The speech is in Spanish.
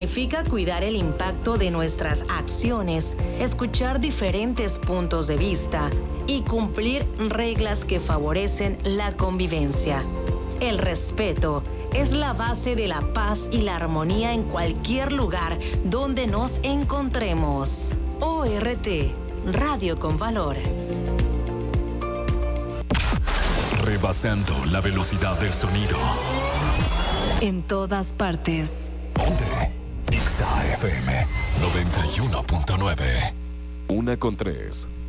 Significa cuidar el impacto de nuestras acciones, escuchar diferentes puntos de vista y cumplir reglas que favorecen la convivencia. El respeto es la base de la paz y la armonía en cualquier lugar donde nos encontremos. ORT, Radio con Valor. Rebasando la velocidad del sonido. En todas partes. Ponte Ixa FM 91.9. 1:03.